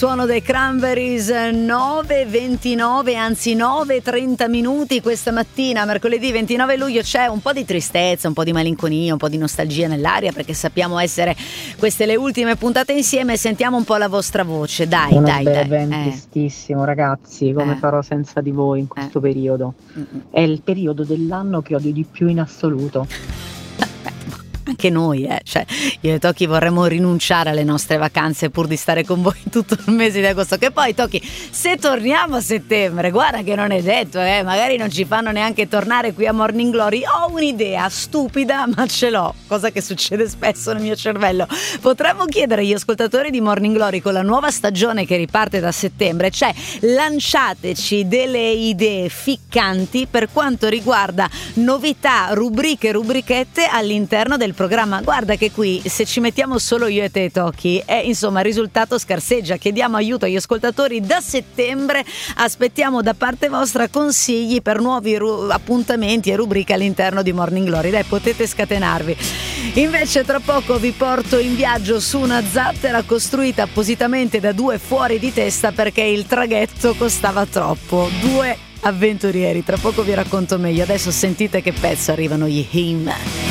suono dei Cranberries, 9:29, anzi 9:30 minuti questa mattina, mercoledì 29 luglio. C'è un po' di tristezza, un po' di malinconia, un po' di nostalgia nell'aria, perché sappiamo essere queste le ultime puntate insieme. Sentiamo un po' la vostra voce, dai. Ben tristissimo, ragazzi, come farò senza di voi in questo periodo. È il periodo dell'anno che odio di più in assoluto. Anche noi, cioè io e Tocchi vorremmo rinunciare alle nostre vacanze pur di stare con voi tutto il mese di agosto, che poi Tocchi, se torniamo a settembre, guarda che non è detto, magari non ci fanno neanche tornare qui a Morning Glory. Ho un'idea stupida, ma ce l'ho, cosa che succede spesso nel mio cervello. Potremmo chiedere agli ascoltatori di Morning Glory, con la nuova stagione che riparte da settembre, cioè lanciateci delle idee ficcanti per quanto riguarda novità, rubriche, rubrichette all'interno del programma. Guarda che qui, se ci mettiamo solo io e te, Tocchi, insomma il risultato scarseggia. Chiediamo aiuto agli ascoltatori. Da settembre aspettiamo da parte vostra consigli per nuovi appuntamenti e rubriche all'interno di Morning Glory. Dai, potete scatenarvi. Invece tra poco vi porto in viaggio su una zattera costruita appositamente da due fuori di testa perché il traghetto costava troppo. Due avventurieri, tra poco vi racconto meglio. Adesso sentite che pezzo, arrivano gli Him.